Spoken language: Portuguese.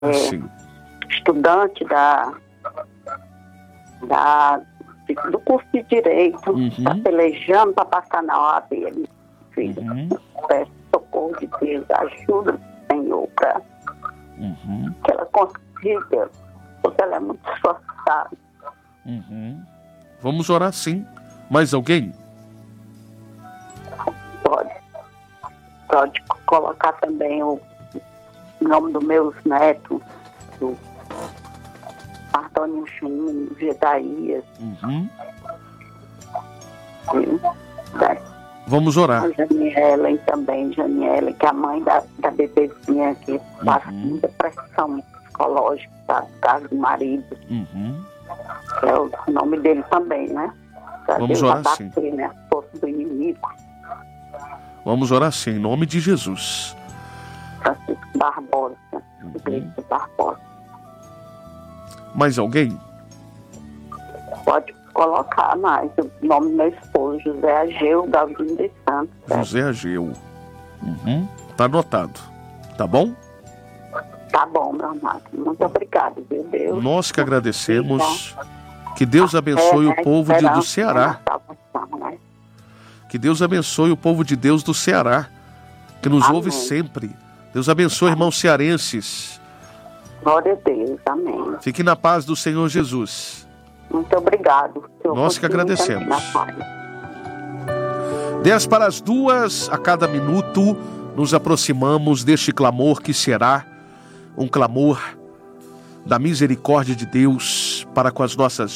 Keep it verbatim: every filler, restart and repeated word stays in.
é, Sim. estudante da, da, do curso de Direito, está Uhum. pelejando para passar na O A B. Ele, filho, Uhum. peço socorro de Deus, ajuda o Senhor para Uhum. que ela consiga, porque ela é muito esforçada. Uhum. Vamos orar sim. Mais alguém? Pode, pode colocar também o nome dos meus netos, do Antônio Júnior, Gedaías, Uhum. e da Vamos orar. a Janielen também, Janielen, que é a mãe da, da bebezinha que passa Uhum. muita pressão psicológica, tá? Por causa do marido, Uhum. que é o nome dele também, né? Pra Vamos Deus orar abater, né? A força do inimigo. Vamos orar sim, em nome de Jesus. Francisco Barbosa, Uhum. Igreja Barbosa. Mais alguém? Pode colocar mais o nome do meu esposo, José Ageu Galdino de Santos. certo? José Ageu. Uhum. Tá anotado. Tá bom? Tá bom, meu amado. Muito obrigado, viu, Deus. Nós que agradecemos. Que Deus abençoe o povo de- do Ceará. Né? Que Deus abençoe o povo de Deus do Ceará, que nos Amém. ouve sempre. Deus abençoe, irmãos cearenses. Glória a Deus, amém. Fique na paz do Senhor Jesus. Muito obrigado. Senhor, Nós que continue agradecemos. também na paz. Dez para as duas, a cada minuto, nos aproximamos deste clamor que será um clamor da misericórdia de Deus para com as nossas